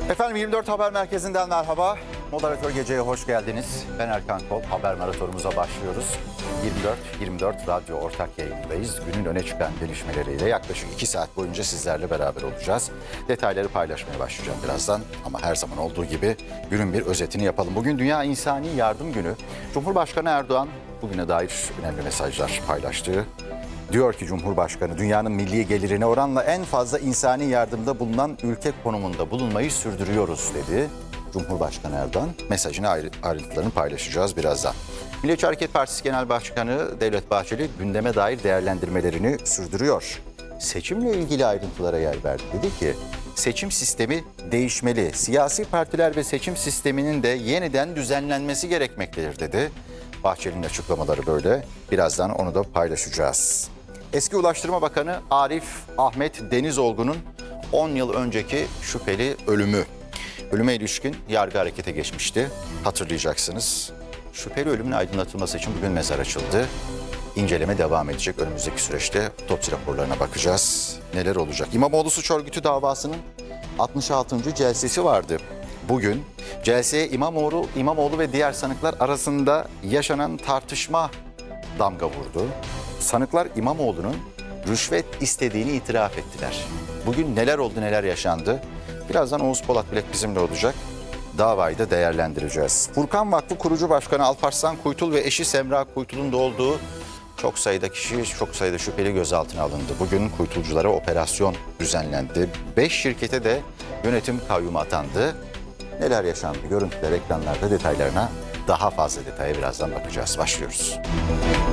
Efendim 24 Haber Merkezi'nden merhaba. Moderatör Gece'ye hoş geldiniz. Ben Erkan Kol. Haber maratonumuza başlıyoruz. 24 Radyo ortak yayındayız. Günün öne çıkan gelişmeleriyle yaklaşık 2 saat boyunca sizlerle beraber olacağız. Detayları paylaşmaya başlayacağım birazdan. Ama her zaman olduğu gibi günün bir özetini yapalım. Bugün Dünya İnsani Yardım Günü. Cumhurbaşkanı Erdoğan bugüne dair önemli mesajlar paylaştı. Diyor ki Cumhurbaşkanı, dünyanın milli gelirine oranla en fazla insani yardımda bulunan ülke konumunda bulunmayı sürdürüyoruz dedi. Cumhurbaşkanı Erdoğan mesajını ayrıntılarını paylaşacağız birazdan. Milliyetçi Hareket Partisi Genel Başkanı Devlet Bahçeli gündeme dair değerlendirmelerini sürdürüyor. Seçimle ilgili ayrıntılara yer verdi. Dedi ki seçim sistemi değişmeli. Siyasi partiler ve seçim sisteminin de yeniden düzenlenmesi gerekmektedir dedi. Bahçeli'nin açıklamaları böyle. Birazdan onu da paylaşacağız. Eski Ulaştırma Bakanı Arif Ahmet Denizoğlu'nun 10 yıl önceki şüpheli ölümü. Ölüme ilişkin yargı harekete geçmişti. Hatırlayacaksınız. Şüpheli ölümün aydınlatılması için bugün mezar açıldı. İnceleme devam edecek. Önümüzdeki süreçte otopsi raporlarına bakacağız. Neler olacak? İmamoğlu suç örgütü davasının 66. celsesi vardı. Bugün celseye İmamoğlu ve diğer sanıklar arasında yaşanan tartışma damga vurdu. Sanıklar İmamoğlu'nun rüşvet istediğini itiraf ettiler. Bugün neler oldu, neler yaşandı? Birazdan Oğuz Polat Bilek bizimle olacak. Davayı da değerlendireceğiz. Furkan Vakfı kurucu başkanı Alparslan Kuytul ve eşi Semra Kuytul'un da olduğu çok sayıda kişi, çok sayıda şüpheli gözaltına alındı. Bugün kuytulculara operasyon düzenlendi. 5 şirkete de yönetim kayyumu atandı. Neler yaşandı? Görüntüler ekranlarda, detaylarına daha fazla detaya birazdan bakacağız. Başlıyoruz.